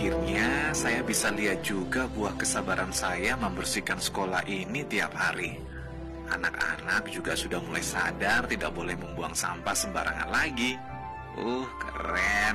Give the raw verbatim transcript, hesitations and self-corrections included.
akhirnya saya bisa lihat juga buah kesabaran saya membersihkan sekolah ini tiap hari. Anak-anak juga sudah mulai sadar tidak boleh membuang sampah sembarangan lagi. Uh, keren.